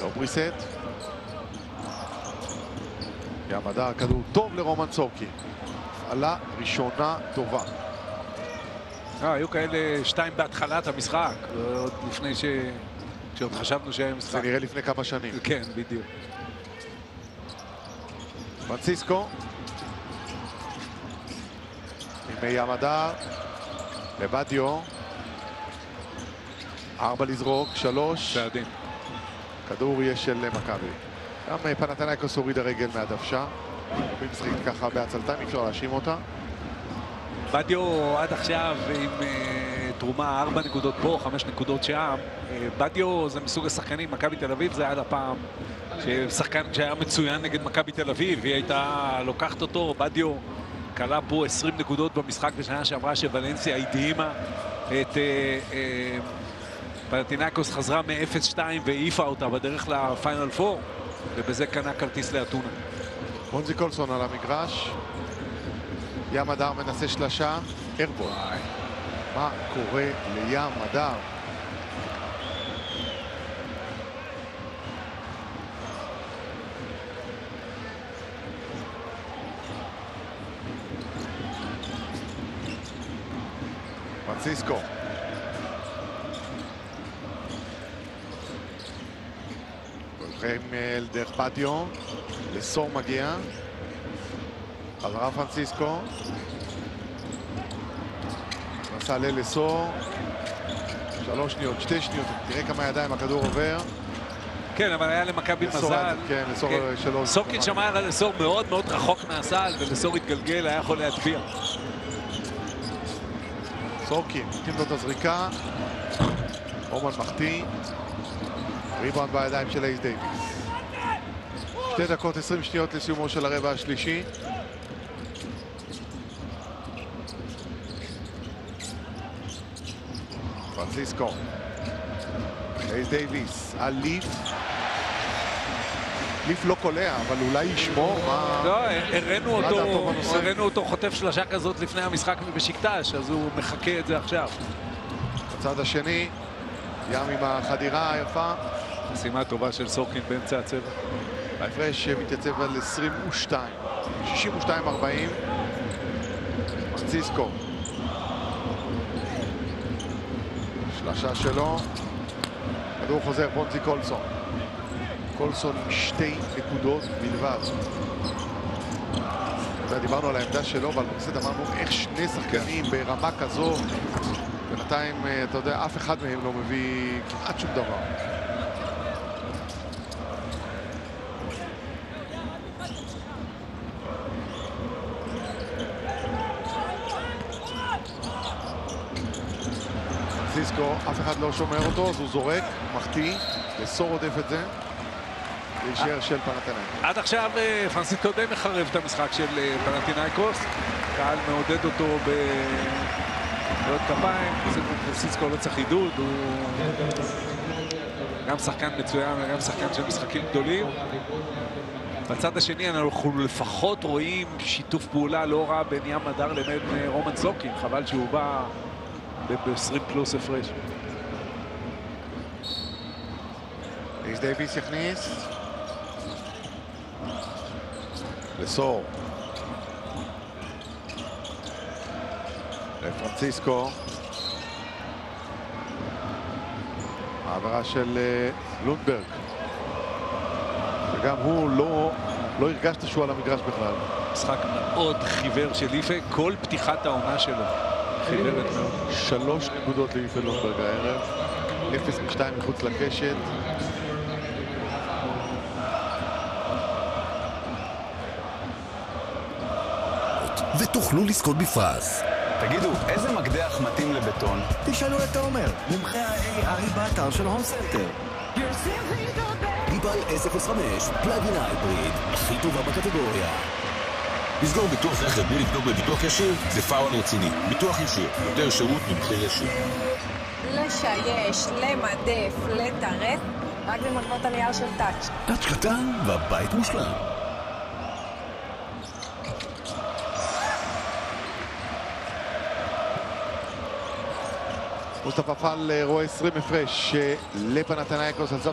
לא בריסט. ים הדר, כדור טוב לרומן סורקין. הפעלה ראשונה טובה. היו כאלה 2 בהתחלת המשחק, עוד לפני שעוד חשבנו שהיה משחק. זה נראה לפני כמה שנים. כן, בדיוק. פרנציסקו. עם ים הדר. לבדיו. 4 לזרוק, 3. צעדים. כדור יש של מכבי. גם פנתנייקוס הוריד הרגל מהדוושה. רבים משחקים ככה בעצלתיים, אי אפשר להאשים אותה. בדיו עד עכשיו עם תרומה 4 נקודות פה, 5 נקודות שם. בדיו זה מסוג השחקנים, מכבי תל אביב זה עד הפעם ששחקן שהיה מצוין נגד מכבי תל אביב, היא הייתה לוקחת אותו. בדיו קלה פה 20 נקודות במשחק בשנה שעברה שוולנסיה הדהימה את פנתנייקוס, חזרה מ-0-2 והעיפה אותה בדרך לפיינל 4, ובזה קנה כרטיס לאתונה. בונזי קולסון על המגרש. ים הדר מנסה שלשה. ארבול. מה קורה לים הדר? פרנציסקו. הולכים דרך בדיו. לסור מגיע. חזרה פרנציסקו. נסה לסור. 3 שניות, 2 שניות. תראה כמה ידיים הכדור עובר. כן, אבל היה למכבי מזל. כן, לסור שלו. סורקין שמר על לסור מאוד מאוד רחוק מהסל, ולסור התגלגל, היה יכול להטביע. סורקין, נותנים לו את הזריקה. רומן מחטיא. ריבאונד בידיים של אייס דייוויס. 2 דקות 20 שניות לסיומו של הרבע השלישי. פרנציסקו. אייס דייוויס. על ליף. ליף לא קולע, אבל אולי ישמור. לא, הראינו אותו חוטף שלשה כזאת לפני המשחק מבשיקטש, אז הוא מחכה את זה עכשיו. בצד השני, ים עם החדירה היפה. משימה טובה של סורקין באמצע הצבע. ההפרש מתייצב על 22. 62-40. פרנציסקו. שלשה שלו. כדור חוזר, בונזי קולסון. קולסון עם 2 נקודות בלבד. דיברנו על העמדה שלו, אבל בסדר אמרנו איך 2 שחקנים ברמה כזו. בינתיים, אתה יודע, אף אחד מהם לא מביא כמעט שום דבר. פרנציסקו, אף אחד לא שומר אותו, אז הוא זורק, מחטיא, לסור עודף את זה. להישאר של פנתנייקוס. עד עכשיו פרנציסקו די מחרב את המשחק של פנתנייקוס. קהל מעודד אותו בעוד כפיים. פרנציסקו לא צריך עידוד, הוא גם שחקן מצוין וגם שחקן של משחקים גדולים. בצד השני אנחנו לפחות רואים שיתוף פעולה לא רע בין ים הדר לבין רומן סורקין. חבל שהוא בא ב-20 פלוס הפרש. אייס דייוויס יכניס. לסור. לפרנציסקו. העברה של לונדברג. וגם הוא לא הרגשת שהוא על המגרש בכלל. משחק מאוד חיוור של ליפה, כל פתיחת העונה שלו חיוורת מאוד. 3 נקודות ליפה לונדברג הערב. 0-2 מחוץ לקשת. ותוכלו לזכות בפרס. תגידו, איזה מקדח מתאים לבטון? תשאלו את תומר, מומחה ה-AI באתר של הום סנטר. ליבל 005, פלאגין הייבריד, הכי טובה בקטגוריה. לסגור ביטוח רכב בלי לבדוק בביטוח ישיר זה פאול רציני. ביטוח ישיר, יותר שירות ממחיר ישיר. לשייש, למדף, לטרף, רק במחנות הנייר של טאץ'. טאץ' קטן והבית מושלם. מוסטפא פעל רואה 20 הפרש לפנתנייקוס.